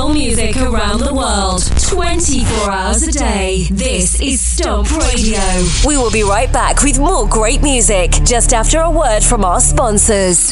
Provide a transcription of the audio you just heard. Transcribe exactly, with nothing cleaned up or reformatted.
soul music around the world, twenty-four hours a day. This is Stomp Radio. We will be right back with more great music just after a word from our sponsors.